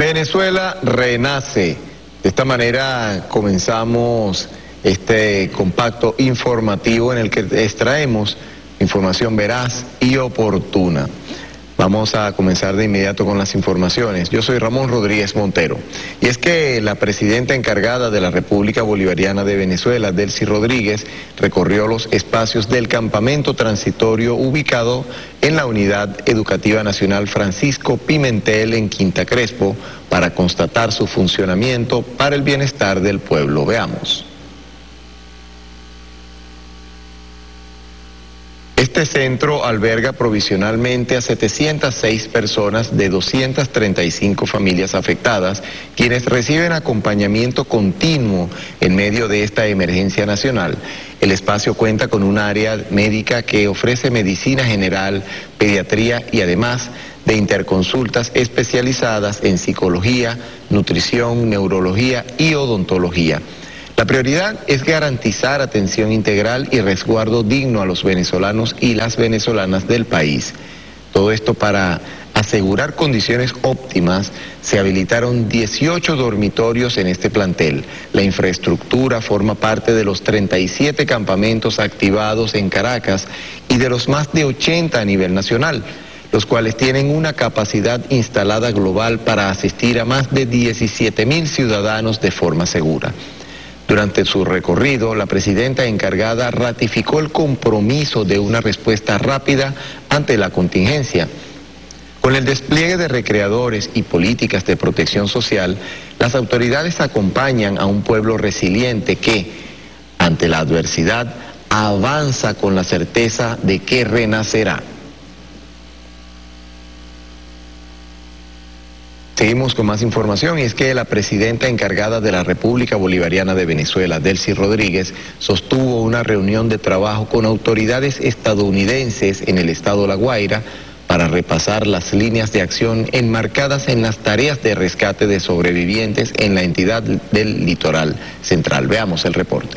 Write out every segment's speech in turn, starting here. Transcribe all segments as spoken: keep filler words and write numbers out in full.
Venezuela renace. De esta manera comenzamos este compacto informativo en el que extraemos información veraz y oportuna. Vamos a comenzar de inmediato con las informaciones. Yo soy Ramón Rodríguez Montero. Y es que la presidenta encargada de la República Bolivariana de Venezuela, Delcy Rodríguez, recorrió los espacios del campamento transitorio ubicado en la Unidad Educativa Nacional Francisco Pimentel en Quinta Crespo para constatar su funcionamiento para el bienestar del pueblo. Veamos. Este centro alberga provisionalmente a setecientas seis personas de doscientas treinta y cinco familias afectadas, quienes reciben acompañamiento continuo en medio de esta emergencia nacional. El espacio cuenta con un área médica que ofrece medicina general, pediatría y además de interconsultas especializadas en psicología, nutrición, neurología y odontología. La prioridad es garantizar atención integral y resguardo digno a los venezolanos y las venezolanas del país. Todo esto para asegurar condiciones óptimas. Se habilitaron dieciocho dormitorios en este plantel. La infraestructura forma parte de los treinta y siete campamentos activados en Caracas y de los más de ochenta a nivel nacional, los cuales tienen una capacidad instalada global para asistir a más de diecisiete mil ciudadanos de forma segura. Durante su recorrido, la presidenta encargada ratificó el compromiso de una respuesta rápida ante la contingencia. Con el despliegue de recreadores y políticas de protección social, las autoridades acompañan a un pueblo resiliente que, ante la adversidad, avanza con la certeza de que renacerá. Seguimos con más información y es que la presidenta encargada de la República Bolivariana de Venezuela, Delcy Rodríguez, sostuvo una reunión de trabajo con autoridades estadounidenses en el estado La Guaira para repasar las líneas de acción enmarcadas en las tareas de rescate de sobrevivientes en la entidad del litoral central. Veamos el reporte.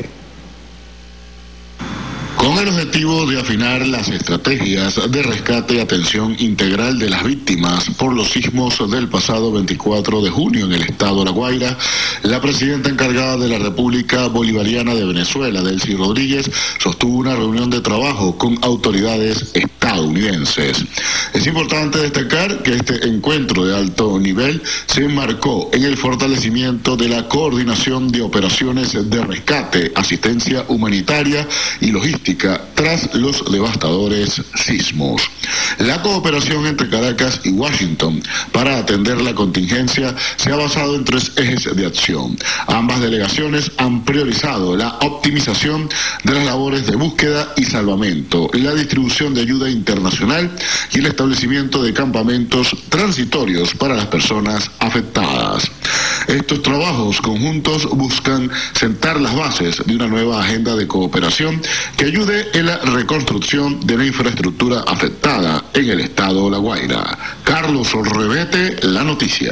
Con el objetivo de afinar las estrategias de rescate y atención integral de las víctimas por los sismos del pasado veinticuatro de junio en el estado de La Guaira, la presidenta encargada de la República Bolivariana de Venezuela, Delcy Rodríguez, sostuvo una reunión de trabajo con autoridades estadounidenses. Es importante destacar que este encuentro de alto nivel se enmarcó en el fortalecimiento de la coordinación de operaciones de rescate, asistencia humanitaria y logística tras los devastadores sismos. La cooperación entre Caracas y Washington para atender la contingencia se ha basado en tres ejes de acción. Ambas delegaciones han priorizado la optimización de las labores de búsqueda y salvamento, la distribución de ayuda internacional y el establecimiento de campamentos transitorios para las personas afectadas. Estos trabajos conjuntos buscan sentar las bases de una nueva agenda de cooperación que ayude en la reconstrucción de la infraestructura afectada en el estado de La Guaira. Carlos Olrevete, La Noticia.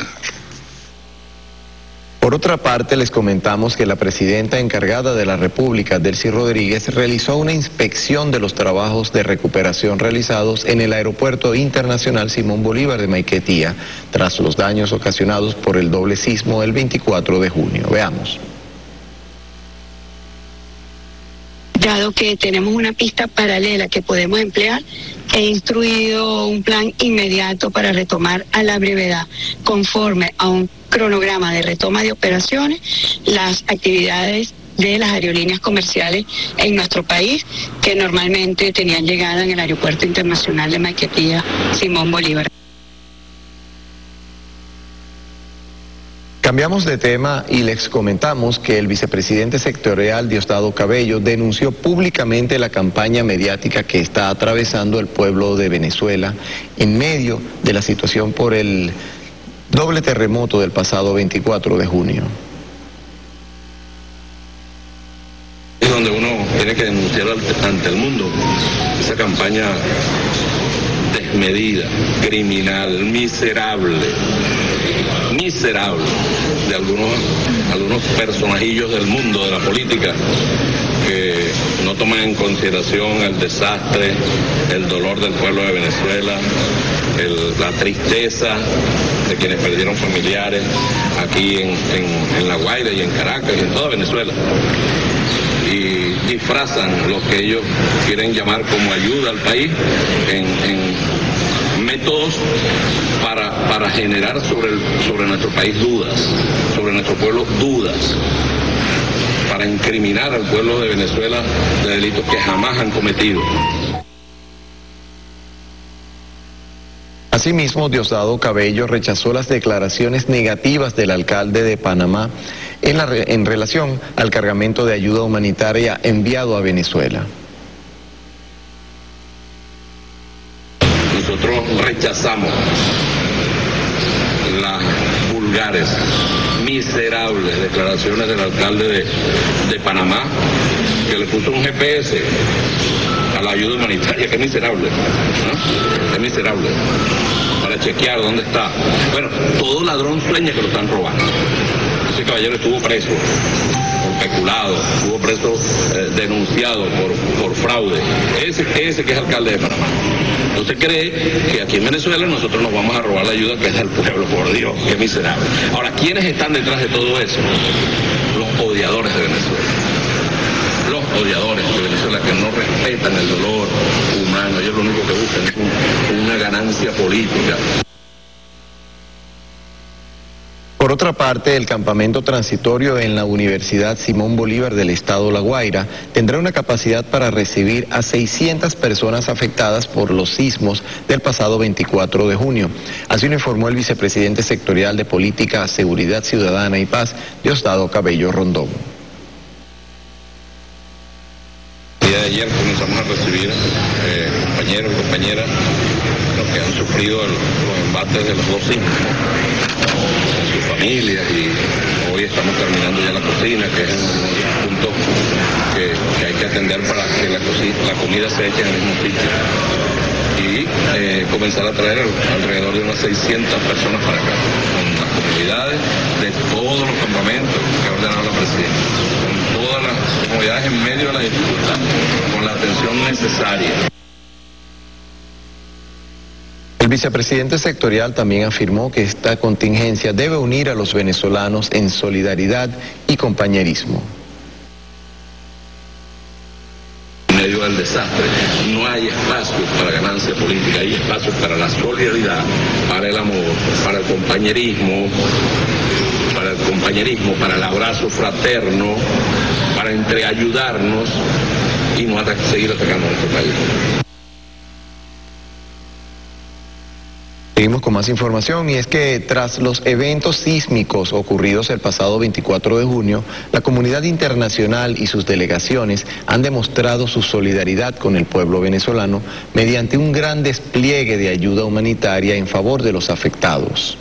Por otra parte, les comentamos que la presidenta encargada de la República, Delcy Rodríguez, realizó una inspección de los trabajos de recuperación realizados en el Aeropuerto Internacional Simón Bolívar de Maiquetía, tras los daños ocasionados por el doble sismo del veinticuatro de junio. Veamos. Dado que tenemos una pista paralela que podemos emplear, he instruido un plan inmediato para retomar a la brevedad, conforme a un cronograma de retoma de operaciones, las actividades de las aerolíneas comerciales en nuestro país, que normalmente tenían llegada en el Aeropuerto Internacional de Maiquetía, Simón Bolívar. Cambiamos de tema y les comentamos que el vicepresidente sectorial Diosdado Cabello denunció públicamente la campaña mediática que está atravesando el pueblo de Venezuela en medio de la situación por el doble terremoto del pasado veinticuatro de junio. Es donde uno tiene que denunciar ante el mundo esa campaña desmedida, criminal, miserable, miserable de algunos, algunos personajillos del mundo de la política que no toman en consideración el desastre, el dolor del pueblo de Venezuela, el, la tristeza de quienes perdieron familiares aquí en, en, en La Guaira y en Caracas y en toda Venezuela. Y disfrazan lo que ellos quieren llamar como ayuda al país en, en métodos para, para generar sobre, el, sobre nuestro país dudas, sobre nuestro pueblo dudas, para incriminar al pueblo de Venezuela de delitos que jamás han cometido. Asimismo, Diosdado Cabello rechazó las declaraciones negativas del alcalde de Panamá en, la, en relación al cargamento de ayuda humanitaria enviado a Venezuela. Nosotros rechazamos las vulgares, miserables declaraciones del alcalde de, de Panamá, que le puso un G P S a la ayuda humanitaria, que es miserable, ¿no? Es miserable, para chequear dónde está. Bueno, todo ladrón sueña que lo están robando. Ese caballero estuvo preso por peculado, estuvo preso eh, denunciado por, por fraude. Ese, ese que es alcalde de Panamá. Entonces cree que aquí en Venezuela nosotros nos vamos a robar la ayuda que es del pueblo, por Dios, qué miserable. Ahora, ¿quiénes están detrás de todo eso? Los odiadores de Venezuela. Los odiadores de Venezuela que no respetan el dolor humano. Ellos lo único que buscan es un, una ganancia política. Por otra parte, el campamento transitorio en la Universidad Simón Bolívar del Estado La Guaira tendrá una capacidad para recibir a seiscientas personas afectadas por los sismos del pasado veinticuatro de junio. Así lo informó el vicepresidente sectorial de Política, Seguridad Ciudadana y Paz, Diosdado Cabello Rondón. El día de ayer comenzamos a recibir eh, compañeros y compañeras los que han sufrido el, los embates de los dos sismos, sus familias, y hoy estamos terminando ya la cocina, que es un punto que, que hay que atender para que la, cocina, la comida se eche en el mismo sitio. Y eh, comenzar a traer alrededor de unas seiscientas personas para acá, con las comunidades de todos los campamentos que ha ordenado la presidenta, con todas las comunidades en medio de la dificultad, con la atención necesaria. El vicepresidente sectorial también afirmó que esta contingencia debe unir a los venezolanos en solidaridad y compañerismo. En medio del desastre no hay espacio para ganancia política, hay espacio para la solidaridad, para el amor, para el compañerismo, para el compañerismo, para el abrazo fraterno, para entreayudarnos y no ata- seguir atacando a nuestro país. Seguimos con más información, y es que tras los eventos sísmicos ocurridos el pasado veinticuatro de junio, la comunidad internacional y sus delegaciones han demostrado su solidaridad con el pueblo venezolano mediante un gran despliegue de ayuda humanitaria en favor de los afectados.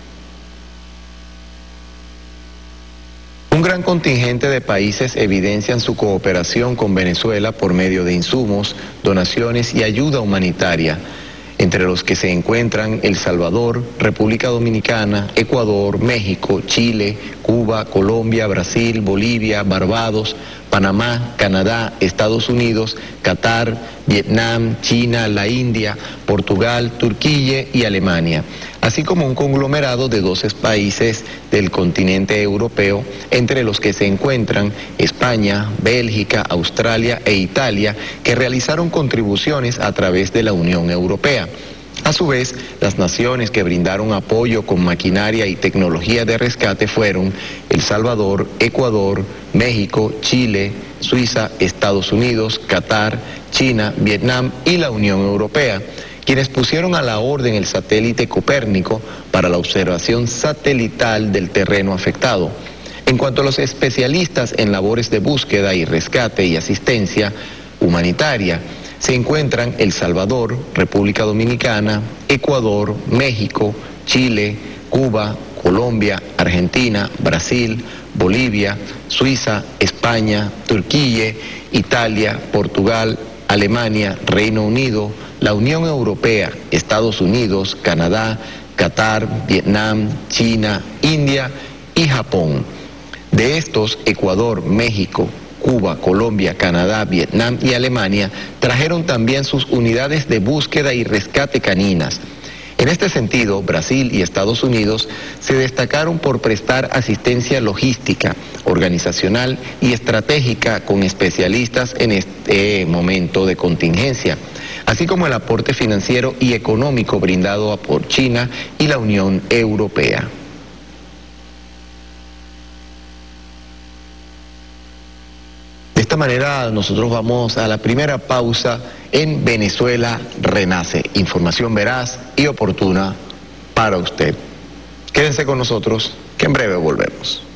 Un gran contingente de países evidencian su cooperación con Venezuela por medio de insumos, donaciones y ayuda humanitaria, entre los que se encuentran El Salvador, República Dominicana, Ecuador, México, Chile, Cuba, Colombia, Brasil, Bolivia, Barbados, Panamá, Canadá, Estados Unidos, Qatar, Vietnam, China, la India, Portugal, Turquía y Alemania, así como un conglomerado de doce países del continente europeo, entre los que se encuentran España, Bélgica, Australia e Italia, que realizaron contribuciones a través de la Unión Europea. A su vez, las naciones que brindaron apoyo con maquinaria y tecnología de rescate fueron El Salvador, Ecuador, México, Chile, Suiza, Estados Unidos, Qatar, China, Vietnam y la Unión Europea, quienes pusieron a la orden el satélite Copérnico para la observación satelital del terreno afectado. En cuanto a los especialistas en labores de búsqueda y rescate y asistencia humanitaria, se encuentran El Salvador, República Dominicana, Ecuador, México, Chile, Cuba, Colombia, Argentina, Brasil, Bolivia, Suiza, España, Turquía, Italia, Portugal, Alemania, Reino Unido, la Unión Europea, Estados Unidos, Canadá, Qatar, Vietnam, China, India y Japón. De estos, Ecuador, México, Cuba, Colombia, Canadá, Vietnam y Alemania trajeron también sus unidades de búsqueda y rescate caninas. En este sentido, Brasil y Estados Unidos se destacaron por prestar asistencia logística, organizacional y estratégica con especialistas en este momento de contingencia, así como el aporte financiero y económico brindado por China y la Unión Europea. De esta manera nosotros vamos a la primera pausa en Venezuela Renace. Información veraz y oportuna para usted. Quédense con nosotros, que en breve volvemos.